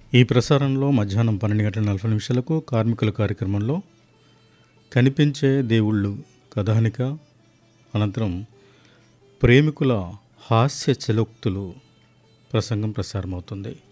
ఈ ప్రసారంలో మధ్యాహ్నం 12:40 కార్మికుల కార్యక్రమంలో కనిపించే దేవుళ్ళు కథానిక, అనంతరం ప్రేమికుల హాస్య చలోక్తులు ప్రసంగం ప్రసారమవుతుంది.